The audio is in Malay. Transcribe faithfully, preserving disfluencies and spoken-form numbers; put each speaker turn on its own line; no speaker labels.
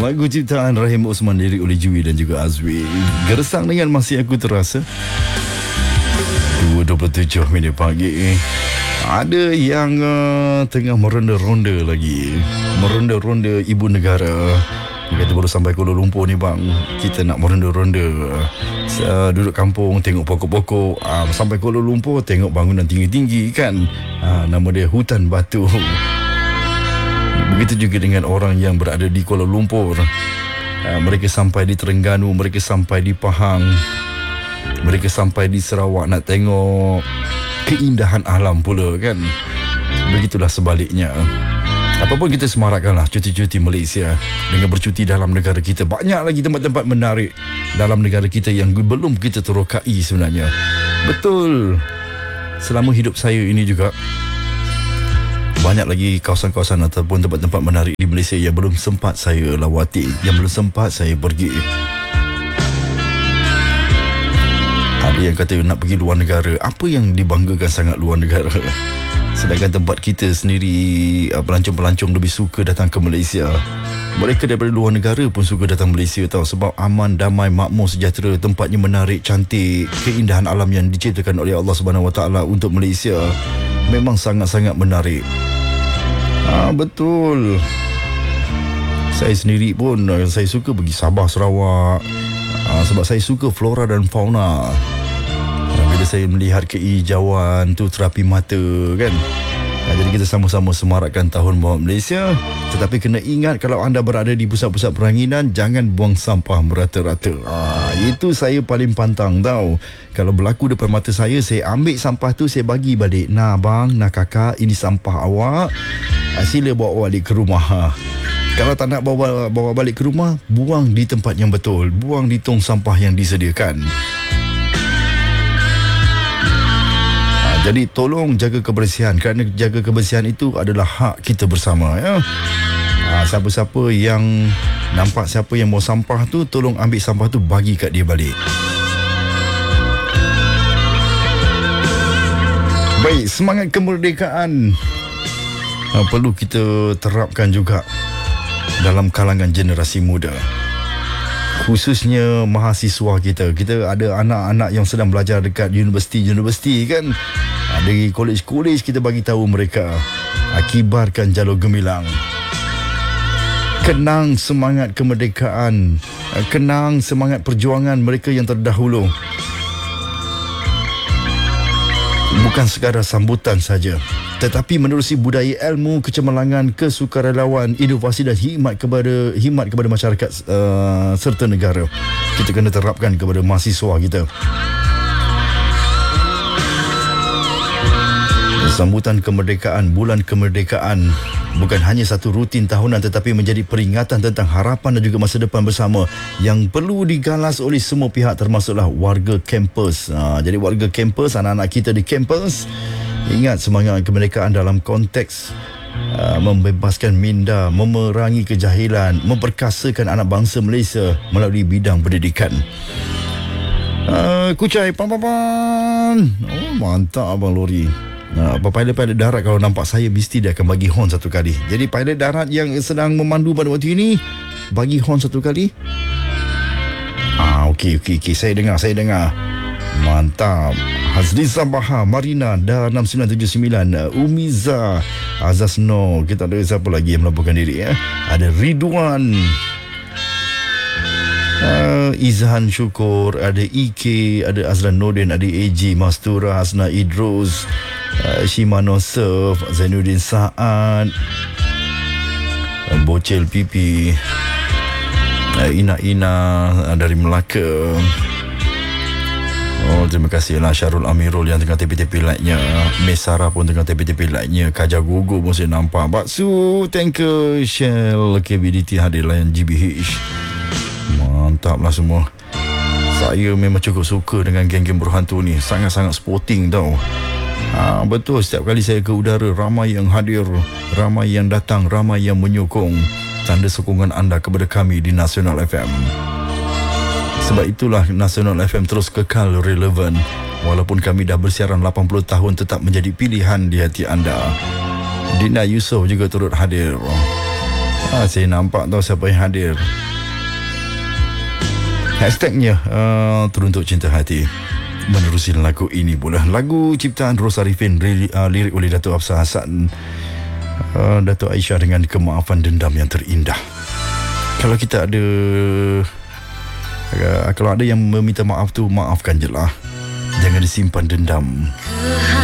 Lagu ciptaan Rahim Osman, lirik oleh Jui dan juga Azwi. Gersang dengan Masih Aku Terasa. dua dua puluh tujuh minit pagi. Ada yang uh, tengah meronda-ronda lagi. Meronda-ronda ibu negara. Dia kata baru sampai Kuala Lumpur ni bang, kita nak meronda-ronda. uh, Duduk kampung, tengok pokok-pokok. uh, Sampai Kuala Lumpur, tengok bangunan tinggi-tinggi kan. uh, Nama dia Hutan Batu. Begitu juga dengan orang yang berada di Kuala Lumpur. uh, Mereka sampai di Terengganu, mereka sampai di Pahang, mereka sampai di Sarawak nak tengok keindahan alam pula kan. Begitulah sebaliknya. Apapun kita semarakkanlah cuti-cuti Malaysia dengan bercuti dalam negara kita. Banyak lagi tempat-tempat menarik dalam negara kita yang belum kita terokai sebenarnya. Betul. Selama hidup saya ini juga banyak lagi kawasan-kawasan ataupun tempat-tempat menarik di Malaysia yang belum sempat saya lawati, yang belum sempat saya pergi. Ada yang kata nak pergi luar negara. Apa yang dibanggakan sangat luar negara? Sedangkan tempat kita sendiri, pelancong-pelancong lebih suka datang ke Malaysia. Mereka daripada luar negara pun suka datang Malaysia tahu, sebab aman, damai, makmur, sejahtera, tempatnya menarik, cantik, keindahan alam yang diciptakan oleh Allah Subhanahu Wa Taala untuk Malaysia memang sangat-sangat menarik. Ah, betul. Saya sendiri pun saya suka pergi Sabah, Sarawak. Ah, sebab saya suka flora dan fauna. Bila saya melihat kehijauan tu terapi mata kan. Nah, jadi kita sama-sama semarakkan Tahun Bahawa Malaysia. Tetapi kena ingat, kalau anda berada di pusat-pusat peranginan, jangan buang sampah merata-rata. Ah, itu saya paling pantang tau. Kalau berlaku depan mata saya, saya ambil sampah tu, saya bagi balik. Nah bang, nah kakak, ini sampah awak. Ah, sila bawa balik ke rumah. Ha. Kalau tak nak bawa, bawa balik ke rumah, buang di tempat yang betul. Buang di tong sampah yang disediakan. Jadi tolong jaga kebersihan, kerana jaga kebersihan itu adalah hak kita bersama ya. Ha, siapa-siapa yang nampak siapa yang mau sampah tu, tolong ambil sampah tu, bagi kat dia balik. Baik, semangat kemerdekaan ha, perlu kita terapkan juga dalam kalangan generasi muda. Khususnya mahasiswa kita. Kita ada anak-anak yang sedang belajar dekat universiti-universiti kan. Di kolej-kolej kita bagi tahu mereka, kibarkan jalur gemilang. Kenang semangat kemerdekaan. Kenang semangat perjuangan mereka yang terdahulu. Bukan sekadar sambutan saja, tetapi menerusi budaya ilmu, kecemerlangan, kesukarelawan, inovasi dan khidmat kepada khidmat kepada masyarakat uh, serta negara. Kita kena terapkan kepada mahasiswa kita. Sambutan kemerdekaan, bulan kemerdekaan bukan hanya satu rutin tahunan, tetapi menjadi peringatan tentang harapan dan juga masa depan bersama yang perlu digalas oleh semua pihak, termasuklah warga kampus. Ha, jadi warga kampus, anak-anak kita di kampus, ingat semangat kemerdekaan dalam konteks uh, membebaskan minda, memerangi kejahilan, memperkasakan anak bangsa Malaysia melalui bidang pendidikan. Uh, Kucai, pan-pan-pan. Oh, mantap Abang Lori. Uh, pilot-pilot darat kalau nampak saya, mesti dia akan bagi horn satu kali. Jadi pilot darat yang sedang memandu pada waktu ini, bagi horn satu kali. Ah, okey, okey, okey. Saya dengar, saya dengar. Mantap. Hazri Sabaha, Marina, Da enam sembilan tujuh sembilan, Umiza, Azaz No. Kita ada siapa lagi yang melaporkan diri ya? Ada Ridwan, Uh, Izhan Syukur, ada E K, ada Azlan Nordin, ada A G Mastura, Hasna Idrus, uh, Shimano Surf, Zainuddin Saad, uh, Bocel Pipi, uh, Ina Ina uh, dari Melaka. Oh, terima kasih lah Syarul Amirul yang tengah tepi-tepi lightnya. Mesara pun tengah tepi-tepi lightnya. Kajah Gugu pun saya nampak. Baksu, Tanker, Shell, K B D T hadir layan G B H. Mantaplah semua. Saya memang cukup suka dengan geng-geng berhantu ni. Sangat-sangat sporting tau. Ha, betul, setiap kali saya ke udara, ramai yang hadir, ramai yang datang, ramai yang menyokong. Tanda sokongan anda kepada kami di Nasional F M. Sebab itulah Nasional F M terus kekal relevan. Walaupun kami dah bersiaran lapan puluh tahun, tetap menjadi pilihan di hati anda. Dina Yusof juga turut hadir. Ah, saya nampak tahu siapa yang hadir. Hashtagnya uh, Teruntuk Cinta Hati. Menerusi lagu ini pula, lagu ciptaan Ros Arifin, uh, lirik oleh Dato' Hafsah Hassan, uh, Dato' Aisyah dengan kemaafan dendam yang terindah. Kalau kita ada uh, kalau ada yang meminta maaf tu, maafkan je lah. Jangan disimpan dendam.